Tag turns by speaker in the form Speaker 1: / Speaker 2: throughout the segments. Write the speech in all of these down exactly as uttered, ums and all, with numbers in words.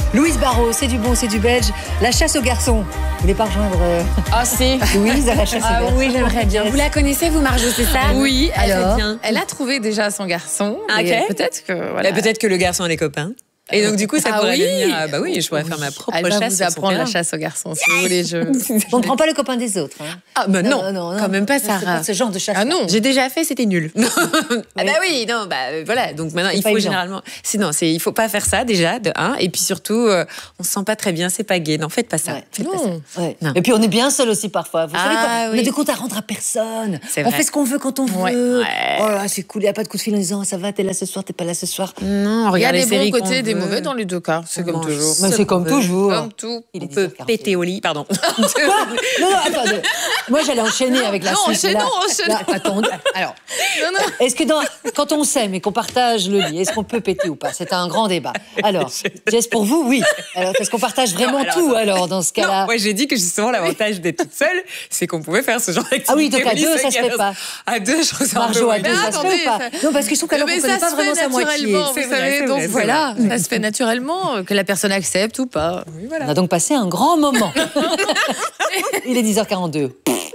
Speaker 1: Louise Barrault, c'est du bon, c'est du belge. La chasse aux garçons. Vous voulez pas rejoindre euh...
Speaker 2: Ah si.
Speaker 1: Louise à la chasse
Speaker 2: ah,
Speaker 1: aux garçons?
Speaker 2: Oui, j'aimerais bien. Vous la connaissez, vous, Marjo, c'est ça?
Speaker 3: Oui, elle,
Speaker 1: alors
Speaker 3: bien. Elle a trouvé déjà son garçon.
Speaker 2: Ah, okay.
Speaker 3: Peut-être que voilà.
Speaker 2: Peut-être que le garçon a des copains. Et donc, du coup, ça
Speaker 3: ah
Speaker 2: pourrait
Speaker 3: oui
Speaker 2: devenir... Ah bah oui, je pourrais oui. faire ma propre
Speaker 3: Elle va
Speaker 2: chasse.
Speaker 3: vous apprendre la chasse aux garçons, si vous voulez. Je...
Speaker 1: On ne prend pas le copain des autres. Hein.
Speaker 2: Ah bah non, non, non, non, quand même pas, Sarah.
Speaker 1: Pas ce genre de chasse.
Speaker 2: Ah non, j'ai déjà fait, c'était nul. Ah bah oui, non, bah voilà. Donc maintenant, il faut évident. généralement... Sinon, il ne faut pas faire ça, déjà, de un. Et puis surtout, euh, on ne se sent pas très bien, c'est pas gai. Non, faites pas ça.
Speaker 1: Ouais,
Speaker 2: faites
Speaker 1: non.
Speaker 2: Pas ça.
Speaker 1: Ouais. Non. Et puis, on est bien seul aussi, parfois. Vous
Speaker 2: ah,
Speaker 1: savez quoi
Speaker 2: oui.
Speaker 1: On a des comptes à rendre à personne. On
Speaker 2: vrai.
Speaker 1: fait ce qu'on veut quand on
Speaker 3: ouais.
Speaker 1: veut.
Speaker 3: Ouais.
Speaker 1: Oh là, c'est cool. Il n'y a pas de coup de fil en disant, ça va, t'es là ce soir, t'es pas là ce soir.
Speaker 2: Non,
Speaker 3: regarde
Speaker 2: les
Speaker 3: séries. Il y a des bons côtés et des
Speaker 2: veut.
Speaker 3: mauvais dans les deux cas. C'est comme toujours.
Speaker 1: Mais c'est comme toujours.
Speaker 3: Comme tout.
Speaker 2: Il on peut péter au lit, pardon.
Speaker 1: Quoi Non, non, attendez. Moi, j'allais enchaîner avec la
Speaker 3: non,
Speaker 1: suite.
Speaker 3: Enchaînons,
Speaker 1: là,
Speaker 3: enchaînons.
Speaker 1: Là, attends, alors, non, non. Est-ce que dans, quand on s'aime et qu'on partage le lit, est-ce qu'on peut péter ou pas? C'est un grand débat. Alors, Jess, pour vous, oui. Alors, est-ce qu'on partage vraiment non, alors, tout, alors, dans ce cas-là?
Speaker 2: Moi, j'ai dit que justement, l'avantage d'être toute seule, c'est qu'on pouvait faire ce genre d'activité.
Speaker 1: Ah oui, donc à deux, ça se fait pas.
Speaker 2: À deux, je trouve ça un peu...
Speaker 1: Marjo, à deux, ça se fait ou pas? Non, parce que je trouve qu'elle ne connaît pas vraiment sa moitié.
Speaker 3: Vous savez, donc voilà, ça se fait naturellement, que la personne accepte ou pas.
Speaker 1: Oui, voilà. On a donc passé un grand moment. Il est dix heures quarante-deux.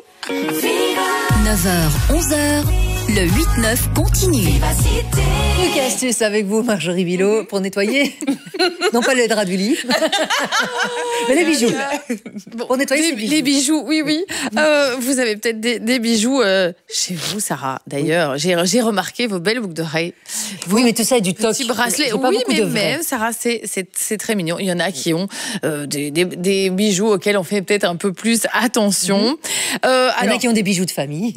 Speaker 4: neuf heures, onze heures, le huit neuf continue.
Speaker 1: Truc et astuce avec vous, Marjorie Bilot, pour nettoyer. Non pas les draps du lit, mais les bijoux.
Speaker 3: Bon, pour nettoyer les, bijoux. les bijoux, oui, oui. Euh, vous avez peut-être des, des bijoux euh, chez vous, Sarah. D'ailleurs, oui. j'ai, j'ai remarqué vos belles boucles d'oreilles.
Speaker 1: Oui, mais tout ça est du toc.
Speaker 3: Petit bracelet. Oui, mais même, Sarah, c'est, c'est, c'est très mignon. Il y en a qui ont euh, des, des, des bijoux auxquels on fait peut-être un peu plus attention.
Speaker 1: Mmh. Euh, Il y en alors... a qui ont des bijoux de famille.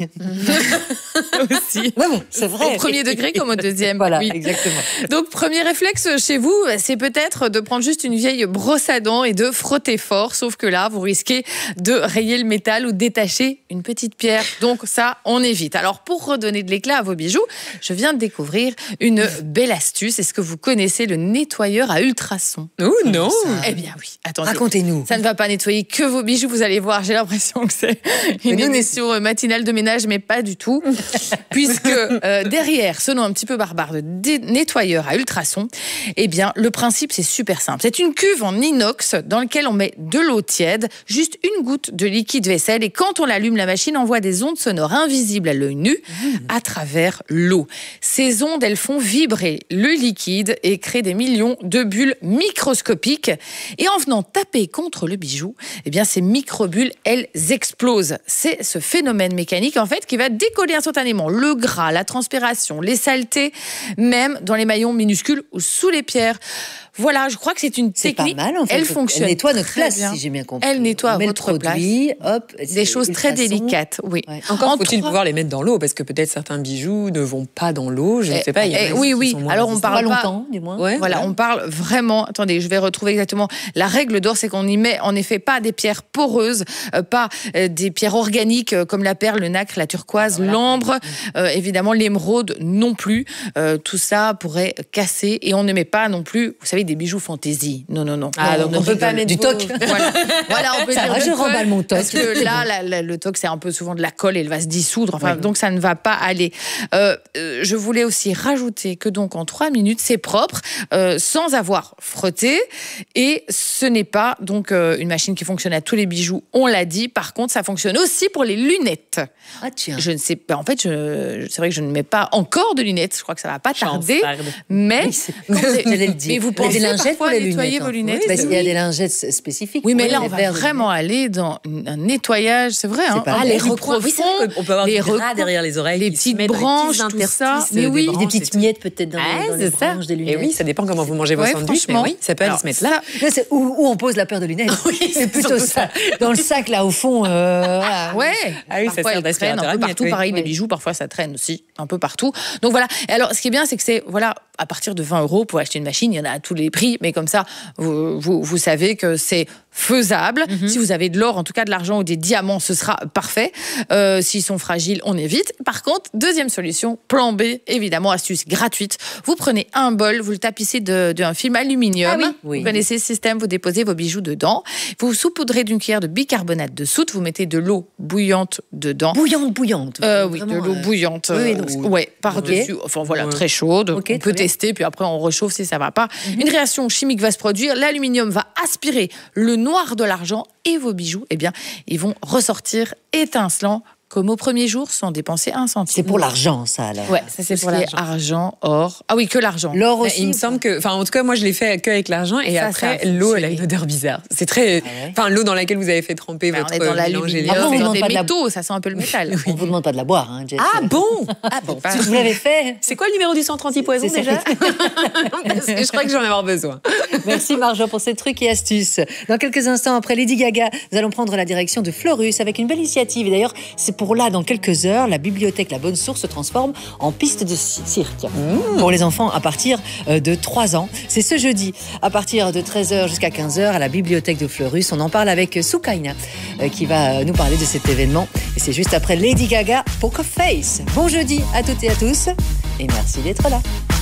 Speaker 3: Aussi.
Speaker 1: Non, mais c'est vrai.
Speaker 3: Au premier degré comme au deuxième.
Speaker 1: Voilà,
Speaker 3: oui.
Speaker 1: exactement.
Speaker 3: Donc, premier réflexe chez vous, c'est peut-être de prendre juste une vieille brosse à dents et de frotter fort. Sauf que là, vous risquez de rayer le métal ou de détacher une petite pierre. Donc ça, on évite. Alors, pour redonner de l'éclat à vos bijoux, je viens de découvrir une belle astuce. Est-ce que vous connaissez le nettoyeur à ultrasons?
Speaker 2: Oh non.
Speaker 3: Eh bien oui. Attendez.
Speaker 1: Racontez-nous.
Speaker 3: Ça ne va pas nettoyer que vos bijoux. Vous allez voir, j'ai l'impression que c'est une émission matinale de ménage, mais pas du tout. Puisque euh, derrière ce nom un petit peu barbare de dé- nettoyeur à ultrasons, eh bien, le principe, c'est super simple. C'est une cuve en inox dans laquelle on met de l'eau tiède, juste une goutte de liquide vaisselle, et quand on l'allume, la machine envoie des ondes sonores invisibles à l'œil nu mmh. à travers l'eau. Ces ondes, elles font vibrer le liquide et créent des millions de bulles microscopiques. Et en venant taper contre le bijou, eh bien, ces microbulles, elles explosent. C'est ce phénomène mécanique, en fait, qui va décoller instantanément le gras, la transpiration, les saletés, même dans les maillons minuscules ou sous les pierres. Voilà, je crois que c'est une
Speaker 1: c'est
Speaker 3: technique.
Speaker 1: Pas mal, en fait.
Speaker 3: Elle fonctionne.
Speaker 1: Elle nettoie notre place,
Speaker 3: bien.
Speaker 1: si j'ai bien compris.
Speaker 3: Elle nettoie
Speaker 1: on met
Speaker 3: votre
Speaker 1: le produit,
Speaker 3: place.
Speaker 1: Hop,
Speaker 3: des choses très délicates, oui.
Speaker 1: Ouais.
Speaker 2: Encore faut-il pouvoir les mettre dans l'eau, parce que peut-être certains bijoux ne vont pas dans l'eau. Je ne sais pas. Il y a
Speaker 3: oui, oui. Alors on parle
Speaker 1: pas longtemps, du moins.
Speaker 3: Ouais, voilà, ouais. On parle vraiment. Attendez, je vais retrouver exactement. La règle d'or, c'est qu'on n'y met en effet pas des pierres poreuses, euh, pas euh, des pierres organiques euh, comme la perle, le nacre, la turquoise, voilà. l'ambre, euh, évidemment l'émeraude non plus. Euh, tout ça pourrait casser, et on ne met pas non plus, vous savez, des bijoux fantaisie. Non, non, non.
Speaker 1: Ah, donc on ne peut pas mettre du toc.
Speaker 3: Voilà. voilà, on peut
Speaker 1: ça
Speaker 3: dire
Speaker 1: va, je remballe mon toc.
Speaker 3: Parce que là, la, la, le toc, c'est un peu souvent de la colle et elle va se dissoudre. Enfin, oui. Donc ça ne va pas aller. Euh, euh, je voulais aussi rajouter que donc en trois minutes, c'est propre, euh, sans avoir frotté. Et ce n'est pas donc euh, une machine qui fonctionne à tous les bijoux. On l'a dit. Par contre, ça fonctionne aussi pour les lunettes.
Speaker 1: Ah tiens.
Speaker 3: Je ne sais pas. En fait, je, c'est vrai que je ne mets pas encore de lunettes. Je crois que ça va pas tarder. Mais,
Speaker 1: oui, c'est... J'allais le dire.
Speaker 3: Mais vous pensez
Speaker 1: des lingettes pour les lunettes.
Speaker 3: Nettoyer vos lunettes.
Speaker 1: Oui, il y a des lingettes spécifiques.
Speaker 3: Oui, mais là, on va vraiment aller dans un nettoyage, c'est vrai. Hein,
Speaker 1: pas
Speaker 3: les
Speaker 2: recoins. Oui, on peut avoir des gras derrière les oreilles,
Speaker 3: les petites branches, tout ça.
Speaker 1: Mais oui, des petites miettes peut-être dans les branches des lunettes.
Speaker 2: Et oui, ça dépend comment vous mangez vos sandwichs. Mais oui, ça peut aller se mettre là.
Speaker 1: Où on pose la paire de lunettes. C'est plutôt ça. Dans le sac là au fond.
Speaker 3: Ouais.
Speaker 2: Ah oui, ça sert d'aspirateur
Speaker 3: un peu partout. Pareil, les bijoux, parfois ça traîne aussi un peu partout. Donc voilà. Et alors, ce qui est bien, c'est que c'est voilà. À partir de vingt euros pour acheter une machine, il y en a à tous les prix, mais comme ça, vous, vous, vous savez que c'est faisable. Mm-hmm. Si vous avez de l'or, en tout cas de l'argent ou des diamants, ce sera parfait. Euh, s'ils sont fragiles, on évite. Par contre, deuxième solution, plan B, évidemment, astuce gratuite. Vous prenez un bol, vous le tapissez de, de un film aluminium. Ah oui. Oui. Vous connaissez ce système, vous déposez vos bijoux dedans. Vous saupoudrez d'une cuillère de bicarbonate de soude, vous mettez de l'eau bouillante dedans.
Speaker 1: Bouillante, bouillante.
Speaker 3: Euh, oui, de l'eau euh... bouillante. Oui, donc, euh, ouais, par-dessus. Okay. Enfin voilà, ouais. Très chaude. Okay, on peut tester, puis après on rechauffe si ça va pas. Mm-hmm. Une Une réaction chimique va se produire, l'aluminium va aspirer le noir de l'argent et vos bijoux, eh bien, ils vont ressortir étincelants comme au premier jour, sans dépenser un centime.
Speaker 1: C'est pour l'argent, ça, alors.
Speaker 3: Ouais, ça c'est pour l'argent. Argent, or. Ah oui, que l'argent.
Speaker 1: L'or aussi.
Speaker 2: Il me semble que, enfin, en tout cas, moi, je l'ai fait que avec l'argent, et ça, après, l'eau, elle a une odeur bizarre. C'est très, enfin, ah ouais. l'eau dans laquelle vous avez fait tremper ben, votre
Speaker 3: on est dans l'aluminium,
Speaker 1: ah bon,
Speaker 3: c'est dans des métaux, la... ça sent un peu le métal.
Speaker 1: Oui. On vous demande pas de la boire, hein, Jess.
Speaker 2: Ah bon Ah bon.
Speaker 1: Si vous l'avez fait.
Speaker 2: C'est quoi le numéro du centre anti-poison déjà? Parce que je crois que j'en ai avoir besoin.
Speaker 1: Merci Marjo pour ces trucs et astuces. Dans quelques instants, après Lady Gaga, nous allons prendre la direction de Fleurus avec une belle initiative. Et d'ailleurs, c'est pour là, dans quelques heures, la bibliothèque La Bonne Source se transforme en piste de cirque mmh. pour les enfants à partir de trois ans. C'est ce jeudi, à partir de treize heures jusqu'à quinze heures, à la bibliothèque de Fleurus. On en parle avec Soukaina, qui va nous parler de cet événement. Et c'est juste après Lady Gaga, Poker Face. Bon jeudi à toutes et à tous, et merci d'être là.